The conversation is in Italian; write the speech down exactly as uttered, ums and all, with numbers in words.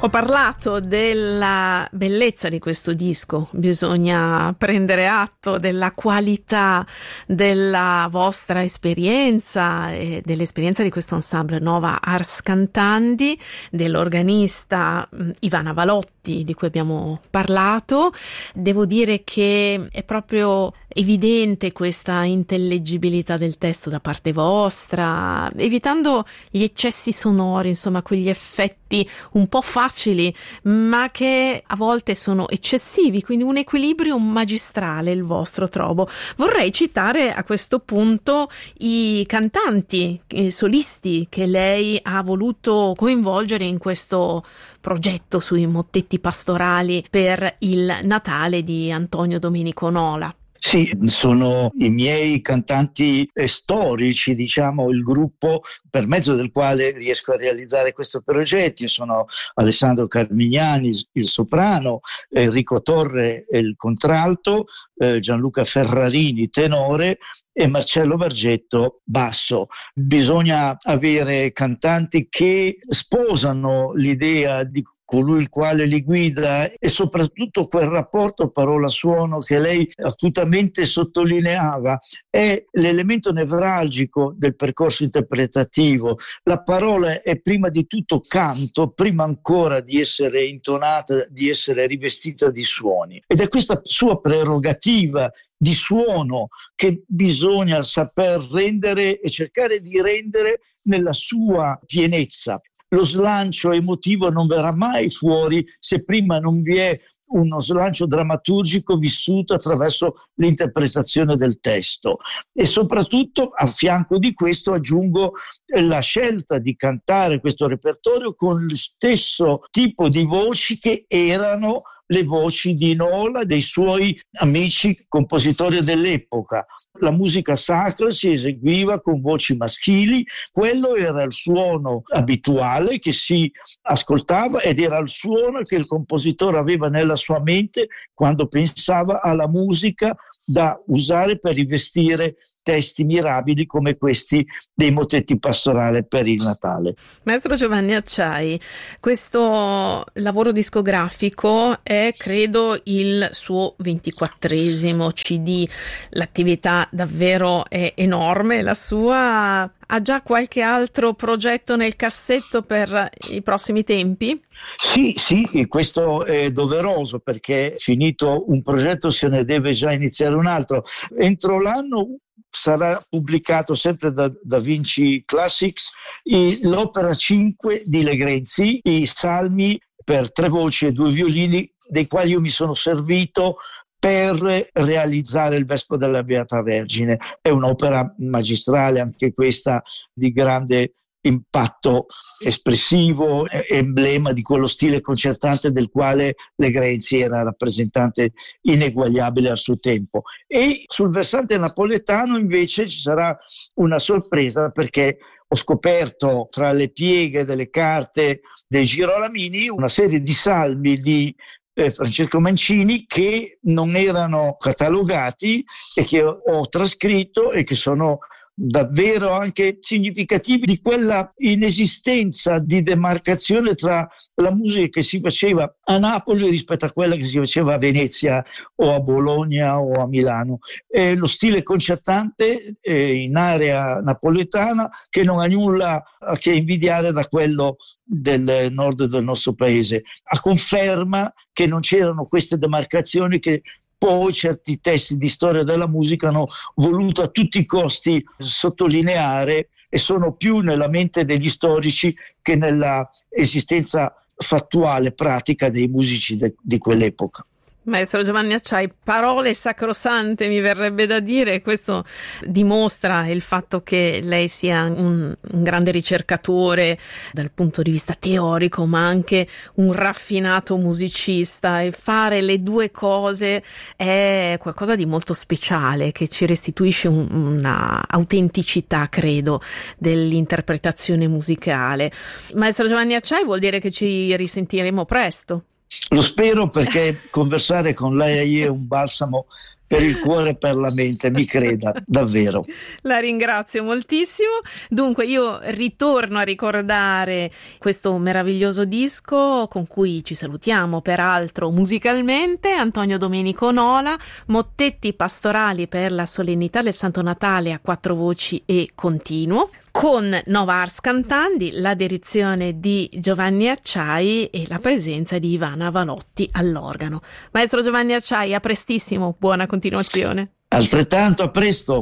Ho parlato della bellezza di questo disco, bisogna prendere atto della qualità della vostra esperienza e dell'esperienza di questo ensemble Nova Ars Cantandi, dell'organista Ivana Valotti di cui abbiamo parlato. Devo dire che è proprio evidente questa intellegibilità del testo da parte vostra, evitando gli eccessi sonori, insomma quegli effetti un po' facili ma che a volte sono eccessivi, quindi un equilibrio magistrale il vostro, trovo. Vorrei citare a questo punto i cantanti, i solisti che lei ha voluto coinvolgere in questo progetto sui mottetti pastorali per il Natale di Antonio Domenico Nola. Sì, sono i miei cantanti storici, diciamo, il gruppo per mezzo del quale riesco a realizzare questi progetti. Sono Alessandro Carmignani, il soprano, Enrico Torre, il contralto, eh, Gianluca Ferrarini, tenore, e Marcello Vargetto, basso. Bisogna avere cantanti che sposano l'idea di colui il quale li guida e soprattutto quel rapporto parola-suono che lei acutamente sottolineava è l'elemento nevralgico del percorso interpretativo. La parola è prima di tutto canto, prima ancora di essere intonata, di essere rivestita di suoni, ed è questa sua prerogativa di suono che bisogna saper rendere e cercare di rendere nella sua pienezza. Lo slancio emotivo non verrà mai fuori se prima non vi è uno slancio drammaturgico vissuto attraverso l'interpretazione del testo. E soprattutto a fianco di questo aggiungo la scelta di cantare questo repertorio con lo stesso tipo di voci che erano le voci di Nola, dei suoi amici compositori dell'epoca. La musica sacra si eseguiva con voci maschili, quello era il suono abituale che si ascoltava ed era il suono che il compositore aveva nella sua mente quando pensava alla musica da usare per rivestire testi mirabili come questi dei mottetti pastorali per il Natale. Maestro Giovanni Acciai, questo lavoro discografico è credo il suo ventiquattresimo C D, l'attività davvero è enorme, la sua. Ha già qualche altro progetto nel cassetto per i prossimi tempi? Sì, sì, e questo è doveroso perché finito un progetto se ne deve già iniziare un altro. Entro l'anno sarà pubblicato sempre da Da Vinci Classics i, l'opera cinque di Legrenzi, i salmi per tre voci e due violini, dei quali io mi sono servito per realizzare il Vescovo della Beata Vergine. È un'opera magistrale anche questa, di grande impatto espressivo, emblema di quello stile concertante del quale Legrenzi era rappresentante ineguagliabile al suo tempo. E sul versante napoletano invece ci sarà una sorpresa, perché ho scoperto tra le pieghe delle carte dei Girolamini una serie di salmi di Eh, Francesco Mancini che non erano catalogati e che ho, ho trascritto e che sono davvero anche significativi di quella inesistenza di demarcazione tra la musica che si faceva a Napoli rispetto a quella che si faceva a Venezia o a Bologna o a Milano. È lo stile concertante eh, in area napoletana che non ha nulla a che invidiare da quello del nord del nostro paese, a conferma che non c'erano queste demarcazioni che poi certi testi di storia della musica hanno voluto a tutti i costi sottolineare e sono più nella mente degli storici che nella esistenza fattuale, pratica dei musici de- di quell'epoca. Maestro Giovanni Acciai, parole sacrosante mi verrebbe da dire. Questo dimostra il fatto che lei sia un, un grande ricercatore dal punto di vista teorico, ma anche un raffinato musicista, e fare le due cose è qualcosa di molto speciale che ci restituisce un, una autenticità, credo, dell'interpretazione musicale. Maestro Giovanni Acciai, vuol dire che ci risentiremo presto? Lo spero, perché conversare con lei è un balsamo per il cuore e per la mente, mi creda, davvero. La ringrazio moltissimo. Dunque io ritorno a ricordare questo meraviglioso disco con cui ci salutiamo, peraltro musicalmente: Antonio Domenico Nola, mottetti pastorali per la solennità del Santo Natale a quattro voci e continuo, con Nova Ars Cantandi, la direzione di Giovanni Acciai e la presenza di Ivana Valotti all'organo. Maestro Giovanni Acciai, a prestissimo, buona continuazione. Altrettanto, a presto.